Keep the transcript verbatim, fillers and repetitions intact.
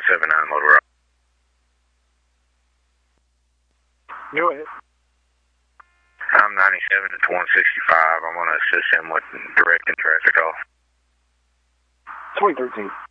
seven nine Motor. Go ahead. I'm ninety-seven to one sixty-five. I'm going to assist him with directing traffic off. twenty thirteen.